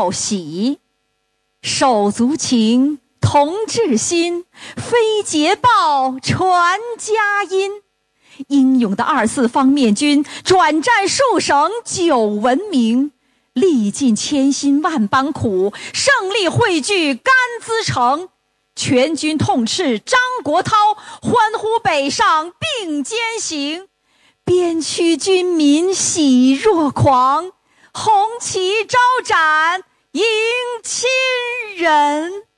报喜。手足情，同志心，非捷报传佳音。英勇的24方面军转战数省久闻名，历尽千辛万般苦，胜利汇聚甘孜城。全军痛斥张国焘，欢呼北上并肩行。边区军民喜若狂，红旗招展迎亲人。